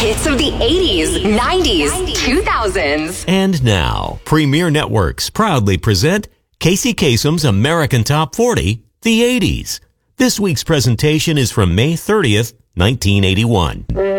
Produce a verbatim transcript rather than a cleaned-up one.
hits of the eighties, nineties, two thousands. And now, Premier Networks proudly present Casey Kasem's American Top forty, the eighties. This week's presentation is from May thirtieth, nineteen eighty-one.